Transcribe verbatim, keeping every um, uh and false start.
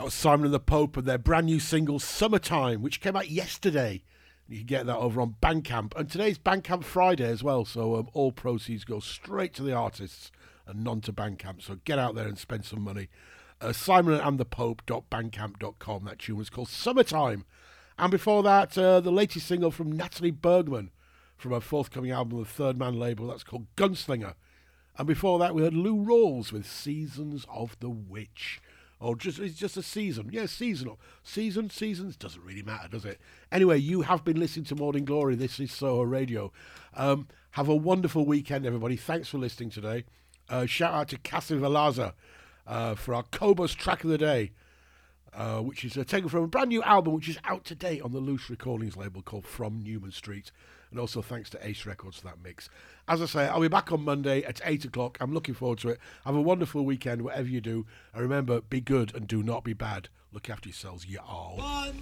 That was Simon and the Pope and their brand new single Summertime, which came out yesterday. You can get that over on Bandcamp. And today's Bandcamp Friday as well, so um, all proceeds go straight to the artists and none to Bandcamp. So get out there and spend some money. Uh, simon and the Pope dot bandcamp dot com. That tune was called Summertime. And before that, uh, the latest single from Natalie Bergman from her forthcoming album, The Third Man label. That's called Gunslinger. And before that, we heard Lou Rawls with Seasons of the Witch. Or just it's just a season. Yeah, seasonal. Season, seasons, doesn't really matter, does it? Anyway, you have been listening to Morning Glory. This is Soho Radio. Um, have a wonderful weekend, everybody. Thanks for listening today. Uh, shout out to Cassie Valaza uh, for our Cobos track of the day, uh, which is uh, taken from a brand new album, which is out today on the Loose Recordings label called From Newman Street. And also thanks to Ace Records for that mix. As I say, I'll be back on Monday at eight o'clock. I'm looking forward to it. Have a wonderful weekend, whatever you do. And remember, be good and do not be bad. Look after yourselves, you all. One,